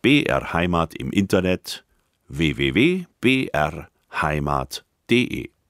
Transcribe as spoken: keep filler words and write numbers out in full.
B R Heimat im Internet w w w punkt b r heimat punkt d e.